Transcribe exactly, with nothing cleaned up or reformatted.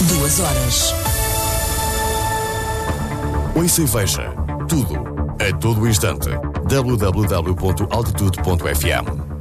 Duas horas. Ouça e veja tudo, a todo instante. w w w ponto altitude ponto f m